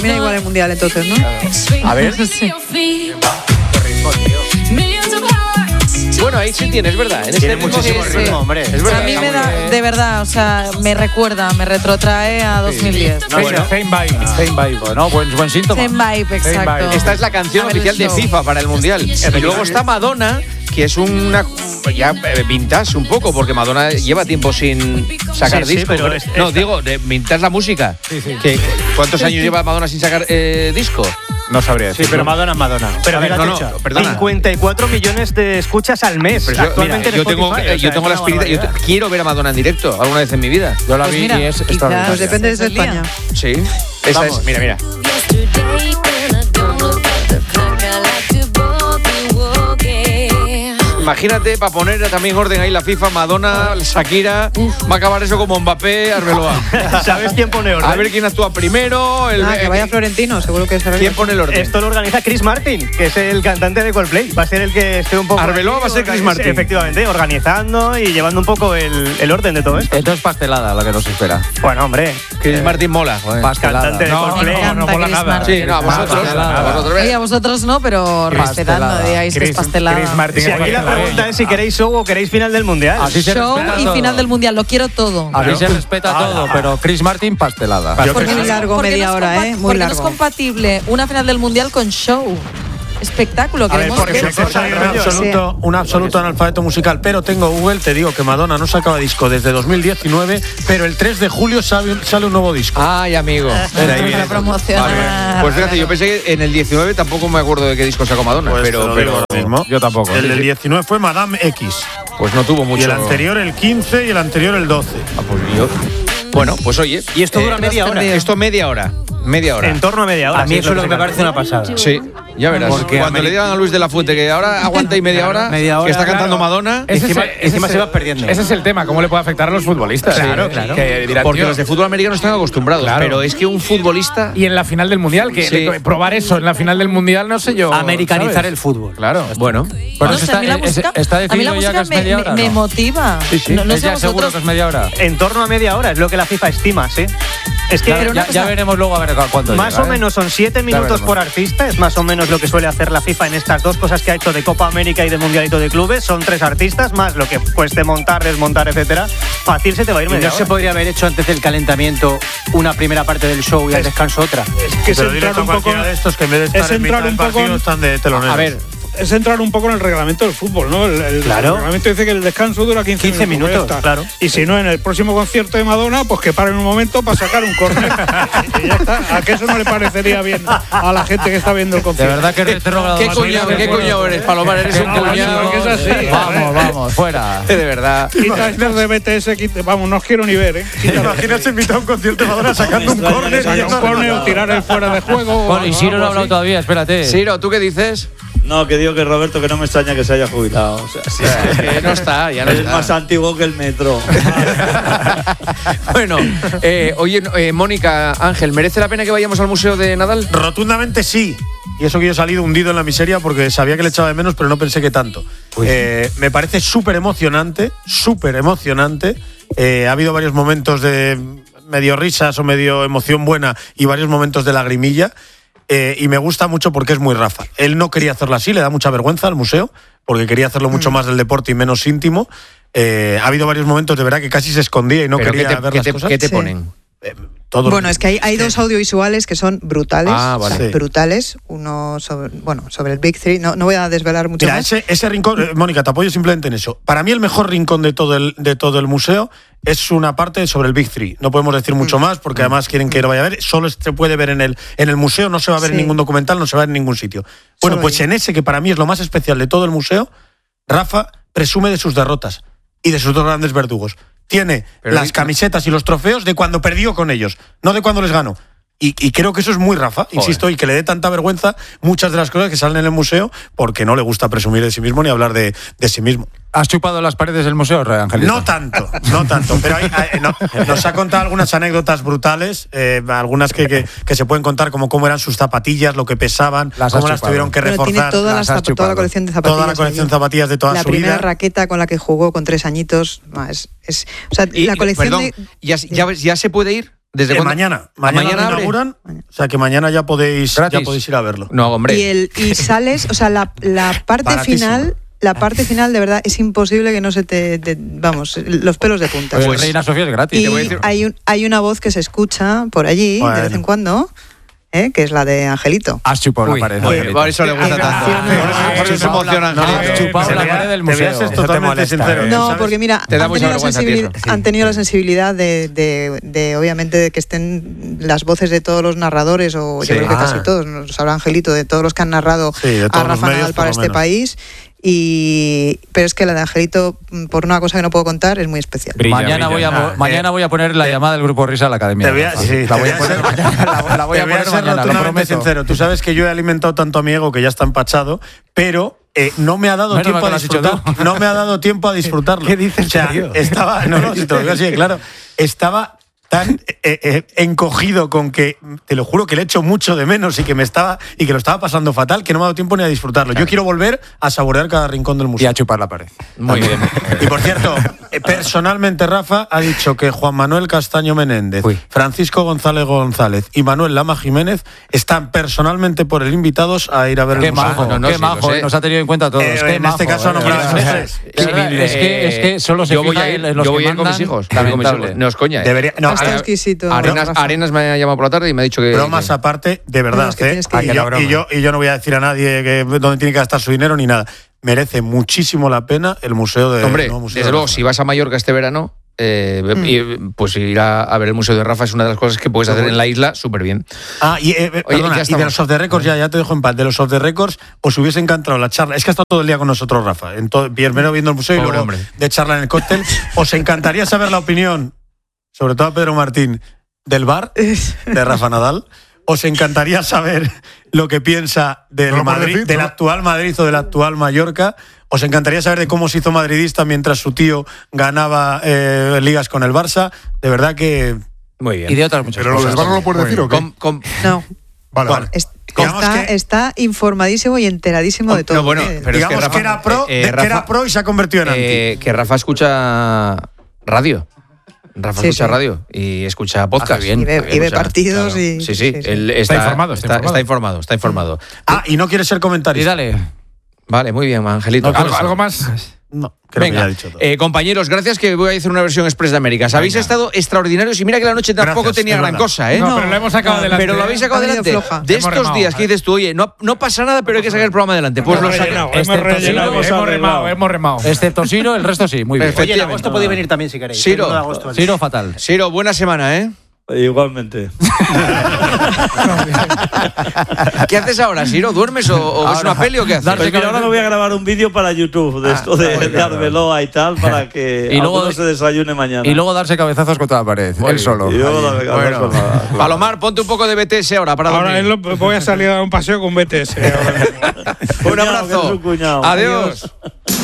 Mira igual el mundial entonces, ¿no? A ver. Sí. Bueno, ahí sí tienes, ¿verdad? En Tiene ritmo muchísimo sí, ritmo, hombre. Es verdad. A mí me da, de verdad, o sea, me retrotrae a 2010. No, bueno. Same vibe, ¿no? Buen síntoma. Same vibe, exacto. Esta es la canción A ver el oficial de show. FIFA para el Mundial. Y luego está Madonna, que es una ya vintage un poco, porque Madonna lleva tiempo sin sacar Sí, sí, disco. pero No, digo, vintage la música. Sí. ¿Cuántos años lleva Madonna sin sacar disco? No sabría decir. Sí, pero Madonna es Madonna. Pero A ver, fíjate, no, perdona. 54 millones de escuchas al mes. Pero actualmente en yo tengo Spotify, o sea, la es una espinita. barbaridad. Quiero ver a Madonna en directo alguna vez en mi vida. Yo la Pues vi mira, y es quizás- extraordinaria. Pues depende de España. Sí. Esa Vamos. es. Mira. Imagínate, para poner también orden ahí la FIFA, Madonna, Shakira, va a acabar eso como Mbappé, Arbeloa. ¿Sabes quién pone orden? A ver quién actúa primero. Que vaya Florentino, seguro que será. ¿Quién pone el orden? Esto lo organiza Chris Martin, que es el cantante de Coldplay. Va a ser el que esté un poco. Arbeloa va a ser Chris Martin. Efectivamente, organizando y llevando un poco el orden de todo esto. Esto es pastelada la que nos espera. Bueno, hombre. Chris Martin mola. Joder. Cantante de No, Coldplay. no mola Chris nada. Martin. Sí, no, a vosotros. Oye, a vosotros no, pero respetando, digáis que es pastelada. Chris Martin Si es aquí la pastelada. pregunta es si queréis show o queréis final del mundial. Así se Show respeta y todo. final del mundial, lo quiero todo. Así se respeta todo, pero Chris Martin pastelada. Porque Muy largo, porque media no es hora, compa- muy porque no es largo. compatible una final del mundial con show. Espectáculo, A ver, queremos porque ver. se corta el rollo. Un absoluto analfabeto musical, pero tengo Google, te digo que Madonna no sacaba disco desde 2019, pero el 3 de julio sale un nuevo disco. Ay, amigo. Para promocionar. Pues fíjate, yo pensé que en el 19 tampoco me acuerdo de qué disco sacó Madonna, Pues te lo digo ahora mismo. Yo tampoco. El del 19 fue Madame X, pues no tuvo mucho. y el anterior el 15 y el anterior el 12. Ah, pues yo- Bueno, pues oye. Y esto dura media hora. Esto media hora. Media hora. En torno a media hora. A mí eso es lo que me parece una pasada. Sí, ya verás. Porque Cuando le digan a Luis de la Fuente que ahora aguanta y media hora, que está cantando Madonna. Encima se va perdiendo. Ese es el tema, cómo le puede afectar a los futbolistas. Claro, claro. Que dirán, Porque tío, los de fútbol americano están acostumbrados. Claro. Pero es que un futbolista. y en la final del mundial, que Sí. probar eso en la final del mundial, no sé yo. Americanizar ¿sabes? el fútbol. Claro. Bueno, Bueno, No sé, a mí la música, está a mí decidido la ya que música es media hora. me ¿no? motiva. Sí, sí. No ¿Es sé ya seguro vosotros. que es media hora? En torno a media hora es lo que la FIFA estima, ¿sí? Es que Claro, ya veremos luego a ver cuánto más llega, o menos son 7 minutos veremos. por artista, es más o menos lo que suele hacer la FIFA en estas dos cosas que ha hecho de Copa América y de Mundialito de Clubes. Son 3 artistas, más lo que cueste montar, desmontar, etcétera. Fácil se te va a ir ¿Y media no se hora. podría haber hecho antes del calentamiento una primera parte del show y al descanso otra? Que se entrar un poco de estos que en vez de estar es en mitad entrar del un poco partido en- están de teloneros. a ver, Es entrar un poco en el reglamento del fútbol, ¿no? El Claro. reglamento dice que el descanso dura 15 minutos, ya está. claro. Y si no, en el próximo concierto de Madonna, pues que paren un momento para sacar un córner. Y ya está. ¿A que eso no le parecería bien a la gente que está viendo el De concierto? verdad que retrógrado. ¿qué más cuñado, bien, qué bueno. cuñado eres, Palomar? Eres un No, cuñado. porque es así. Vamos, fuera. De verdad. Quita estos de BTS, vamos, no os quiero ni ver, ¿eh? Imagínate invitar a un concierto de Madonna sacando un córner. Sacar un córner o tirar el fuera de juego. Bueno, y o Ciro no algo ha hablado así. todavía, espérate. Ciro, ¿tú qué dices? No, que digo que Roberto, que no me extraña que se haya jubilado. O sea, sí, Que no está, ya no es está. más antiguo que el metro. Bueno, oye, Mónica, Ángel, ¿merece la pena que vayamos al Museo de Nadal? Rotundamente sí. Y eso que yo he salido hundido en la miseria porque sabía que le echaba de menos, pero no pensé que tanto. Me parece súper emocionante, súper emocionante. Ha habido varios momentos de medio risas o medio emoción buena y varios momentos de lagrimilla. Y me gusta mucho porque es muy Rafa. Él no quería hacerlo así, le da mucha vergüenza al museo, porque quería hacerlo mucho más del deporte y menos íntimo. Ha habido varios momentos de verdad que casi se escondía y no ¿Pero quería ver las cosas. ¿Qué te Sí. ponen? Todo. Bueno, es que hay dos audiovisuales que son brutales. Ah, vale. o sea, Sí. brutales. Uno sobre el Big Three. No voy a desvelar mucho Mira, más. ese rincón, Mónica, te apoyo simplemente en eso. Para mí el mejor rincón de todo el museo es una parte sobre el Big Three. No podemos decir mucho más porque además quieren que lo vaya a ver. Solo se puede ver en el museo, no se va a ver en Sí. ningún documental, no se va a ver en ningún sitio. Bueno, Solo pues ahí. en ese que para mí es lo más especial de todo el museo, Rafa presume de sus derrotas y de sus dos grandes verdugos. Tiene Pero las camisetas y los trofeos de cuando perdió con ellos, no de cuando les ganó. Y creo que eso es muy Rafa, insisto, y que le dé tanta vergüenza muchas de las cosas que salen en el museo porque no le gusta presumir de sí mismo ni hablar de sí mismo. ¿Has chupado las paredes del museo, Angelito? No tanto, pero nos ha contado algunas anécdotas brutales, algunas que se pueden contar, como cómo eran sus zapatillas, lo que pesaban, Las has cómo las chupado. tuvieron que Pero tiene reforzar. toda las has toda chupado. la colección de zapatillas. Toda la colección de allí. zapatillas de toda La su primera vida. raqueta con la que jugó con 3 añitos. O sea, la colección Perdón, de... ¿ya se puede ir? ¿Desde cuándo? Mañana lo abre? inauguran, o sea que mañana ya podéis ir a verlo. No, hombre. Y sales, o sea, la parte Baratísimo. final. La parte final, de verdad, es imposible que no se vamos, los pelos de punta. Pues Reina Sofía es gratis. Y Te voy a decir- hay una voz que se escucha por allí, Bueno. de vez en cuando, que es la de Angelito. Has chupado Uy, la pared. muy bien, Angelito. por eso le gusta tanto. Por eso se emociona, No, Angelito. has chupado la pared del Te voy a museo. ser Eso te totalmente molesta, sincero. No, ¿sabes? porque mira, Te da mucha vergüenza a ti eso. han tenido la sensibilidad de obviamente, de que estén las voces de todos los narradores, o Sí. yo creo que casi todos, lo sabrá Angelito, de todos los que han narrado Sí, de a todos los Rafa medios, Nadal por para lo este menos. país. Pero es que la de Angelito, por una cosa que no puedo contar, es muy especial. Mañana voy a poner la llamada del grupo Risa a la academia. Te voy a, sí, la voy te a voy a poner ser- mañana. La voy a te voy a poner ser mañana, lo rotundamente prometo. sincero. Tú sabes que yo he alimentado tanto a mi ego que ya está empachado, pero no me ha dado Menos tiempo mal que a lo has dicho disfrutar. tú. No me ha dado tiempo a disfrutarlo. ¿Qué dices, O sea, serio? estaba, no, si te lo digo así, claro, estaba tan encogido con que, te lo juro que le echo mucho de menos y que lo estaba pasando fatal, que no me ha dado tiempo ni a disfrutarlo. Yo quiero volver a saborear cada rincón del Y museo. a chupar la pared. Muy bien. Y por cierto, personalmente Rafa ha dicho que Juan Manuel Castaño Menéndez, Uy. Francisco González González y Manuel Lama Jiménez están personalmente por él invitados a ir a ver Qué el museo. majo, no, qué sí, majo, lo sé. nos ha tenido en cuenta a todos. Qué En este majo, caso ha nombrado a o sea, tres. es que solo se yo voy fija a ir, en los yo que voy a ir con mis mandan. hijos. Yo voy con mis Lamentable. hijos. No es coña. Debería, no, Está ahora, exquisito. Arenas, Rafa. Arenas me ha llamado por la tarde y me ha dicho que. bromas aparte, de verdad. No, es que tienes que y, ir. yo no voy a decir a nadie dónde tiene que gastar su dinero ni nada. Merece muchísimo la pena el museo de. Hombre, el nuevo museo desde de luego, Rafa. si vas a Mallorca este verano, pues ir a ver el Museo de Rafa es una de las cosas que puedes hacer en la isla súper bien. Perdona, ya y de los off the records, ya te dejo en paz. De los off the records, os hubiese encantado la charla. Es que ha estado todo el día con nosotros, Rafa. Primero viendo el museo y Pobre luego hombre. de charla en el cóctel. Os encantaría saber la opinión, sobre todo a Pedro Martín, del bar de Rafa Nadal. Os encantaría saber lo que piensa del Madrid, del actual Madrid o del actual Mallorca. Os encantaría saber de cómo se hizo madridista mientras su tío ganaba ligas con el Barça. De verdad que. Muy bien. Y de otras muchas Pero lo cosas. del bar no lo puedes decir, ¿o qué? No, Vale, vale. Digamos que- está informadísimo y enteradísimo de todo. No, bueno, pero es digamos que que era pro, que era pro y se ha convertido en anti. que Rafa escucha radio. Rafa Sí, escucha sí. radio y escucha podcast. Y ve Escucha, partidos y- Sí, sí, sí. Él Está informado, está informado. Y no quiere ser Y comentarista. dale. Vale, muy bien, Angelito. ¿Algo más? No, creo que ya Venga, ha dicho todo. compañeros, gracias que voy a hacer una versión express de Américas. Habéis estado extraordinarios y mira que la noche tampoco Gracias, tenía es gran verdad. cosa, ¿eh? No, pero lo hemos sacado adelante. Pero lo habéis sacado Ha venido adelante. floja. De Hemos estos remado, días que dices tú, oye, no pasa nada, pero hay que sacar el programa adelante. Pues lo Hemos saca. rellenado, Excepto hemos rellenado. Siro, Hemos remado. excepto Siro, el resto sí, muy bien. Perfecto. Oye, en agosto podéis venir también si queréis. Siro. 1 de agosto. Siro fatal. Siro, buena semana, ¿eh? Igualmente. ¿Qué haces ahora, Siro? ¿Duermes o ves una peli o qué haces? Pues mira, ahora me voy a grabar un vídeo para YouTube de esto de Arbeloa y tal, para que Y luego- alguno se desayune mañana. Y luego darse cabezazos contra la pared, él solo. Y luego dame cabezas Bueno, con la- Palomar, ponte un poco de BTS ahora para Ahora dormir. voy a salir a dar un paseo con BTS. ahora mismo. Un Cuñado, que es abrazo. un cuñado. Adiós.